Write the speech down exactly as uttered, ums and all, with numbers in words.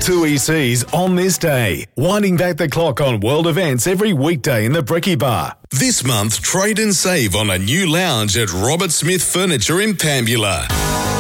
two E Cs on this day, winding back the clock on world events every weekday in the Brekkie Bar. This month, trade and save on a new lounge at Robert Smith Furniture in Pambula.